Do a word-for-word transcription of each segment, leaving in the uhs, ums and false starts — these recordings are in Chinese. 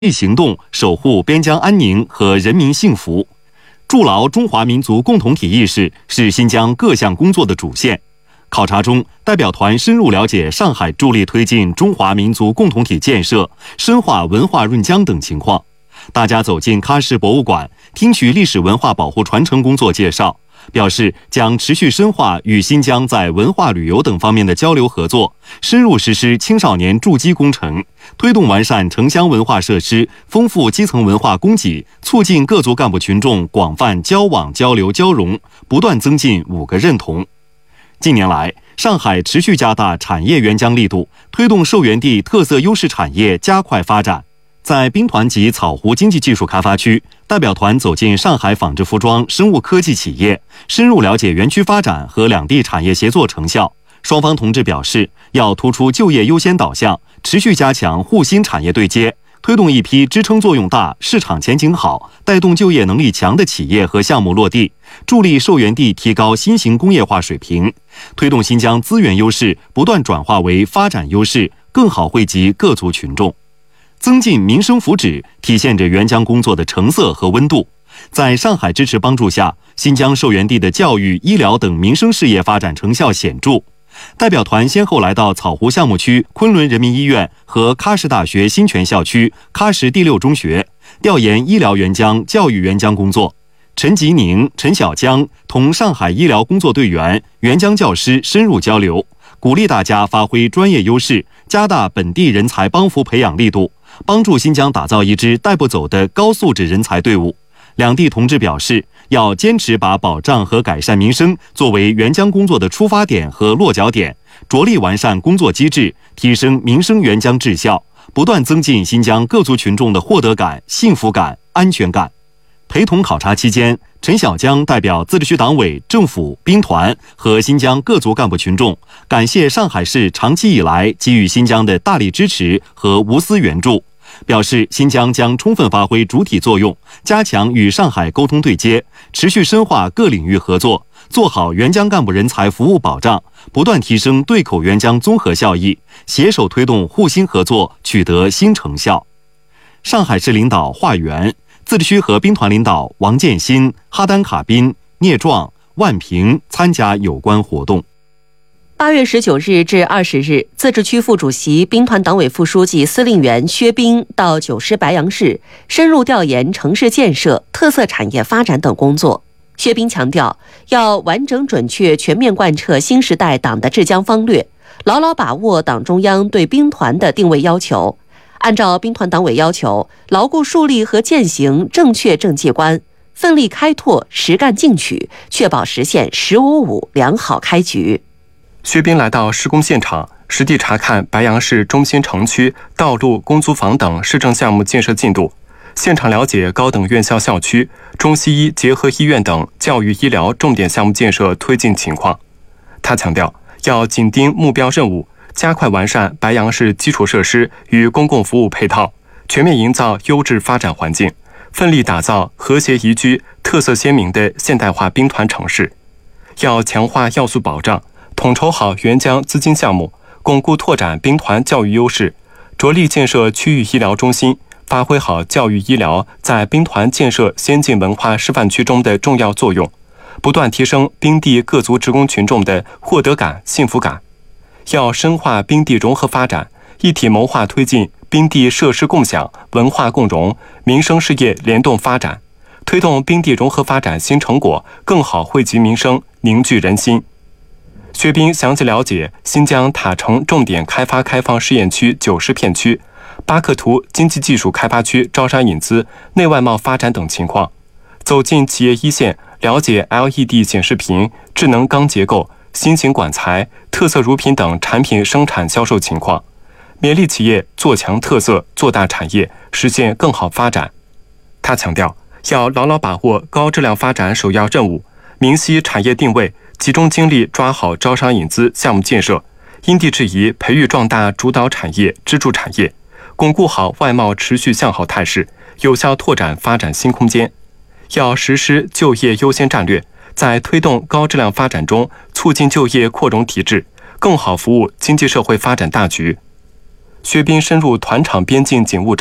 行动，守护边疆安宁和人民幸福。筑牢中华民族共同体意识是新疆各项工作的主线。考察中，代表团深入了解上海助力推进中华民族共同体建设、深化文化润疆等情况。大家走进喀什博物馆，听取历史文化保护传承工作介绍，表示将持续深化与新疆在文化旅游等方面的交流合作，深入实施青少年筑基工程，推动完善城乡文化设施，丰富基层文化供给，促进各族干部群众广泛交往交流交融，不断增进五个认同。近年来，上海持续加大产业援疆力度，推动受援地特色优势产业加快发展。在兵团及草湖经济技术开发区，代表团走进上海纺织服装、生物科技企业，深入了解园区发展和两地产业协作成效。双方同志表示，要突出就业优先导向，持续加强沪新产业对接，推动一批支撑作用大、市场前景好、带动就业能力强的企业和项目落地，助力受援地提高新型工业化水平，推动新疆资源优势不断转化为发展优势，更好惠及各族群众。增进民生福祉，体现着援疆工作的成色和温度。在上海支持帮助下，新疆受援地的教育、医疗等民生事业发展成效显著。代表团先后来到草湖项目区昆仑人民医院和喀什大学新泉校区喀什第六中学，调研医疗援疆、教育援疆工作。陈吉宁、陈小江同上海医疗工作队员、援疆教师深入交流，鼓励大家发挥专业优势，加大本地人才帮扶培养力度，帮助新疆打造一支带不走的高素质人才队伍。两地同志表示，要坚持把保障和改善民生作为援疆工作的出发点和落脚点，着力完善工作机制，提升民生援疆质效，不断增进新疆各族群众的获得感、幸福感、安全感。陪同考察期间，陈小江代表自治区党委、政府、兵团和新疆各族干部群众，感谢上海市长期以来给予新疆的大力支持和无私援助，表示新疆将充分发挥主体作用，加强与上海沟通对接，持续深化各领域合作，做好援疆干部人才服务保障，不断提升对口援疆综合效益，携手推动沪新合作取得新成效。上海市领导华元、自治区和兵团领导王建新、哈丹卡宾、聂壮、万平参加有关活动。 八月十九日至二十日，自治区副主席、兵团党委副书记、司令员薛斌到九师白杨市，深入调研城市建设、特色产业发展等工作。薛斌强调，要完整准确全面贯彻新时代党的治疆方略，牢牢把握党中央对兵团的定位要求，按照兵团党委要求，牢固树立和践行正确政绩观，奋力开拓实干进取，确保实现“十五五”良好开局。 薛斌来到施工现场，实地查看白杨市中心城区道路、公租房等市政项目建设进度，现场了解高等院校校区、中西医结合医院等教育医疗重点项目建设推进情况。他强调，要紧盯目标任务，加快完善白杨市基础设施与公共服务配套，全面营造优质发展环境，奋力打造和谐宜居、特色鲜明的现代化兵团城市。要强化要素保障，统筹好援疆资金项目，巩固拓展兵团教育优势，着力建设区域医疗中心，发挥好教育医疗在兵团建设先进文化示范区中的重要作用，不断提升兵地各族职工群众的获得感、幸福感。要深化兵地融合发展，一体谋划推进兵地设施共享、文化共融、民生事业联动发展，推动兵地融合发展新成果更好惠及民生、凝聚人心。薛斌详细了解新疆塔城重点开发开放试验区九师片区、巴克图经济技术开发区招商引资、内外贸发展等情况，走进企业一线，了解 L E D 显示屏、智能钢结构、新型管材、特色乳品等产品生产销售情况，勉励企业做强特色、做大产业，实现更好发展。他强调，要牢牢把握高质量发展首要任务，明晰产业定位，集中精力抓好招商引资项目建设，因地制宜培育壮大主导产业、支柱产业，巩固好外贸持续向好态势，有效拓展发展新空间。要实施就业优先战略，在推动高质量发展中促进就业扩容提质，更好服务经济社会发展大局。薛斌深入团场边境警务站，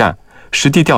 实地调